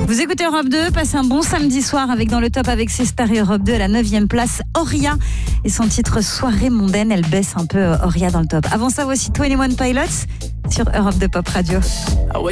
Vous écoutez Europe 2, passez un bon samedi soir avec Dans le Top avec ses stars et Europe 2 à la 9e place, Auria et son titre Soirée mondaine, elle baisse un peu Auria dans le top. Avant ça, voici 21 Pilots sur Europe 2 Pop Radio. Ah ouais.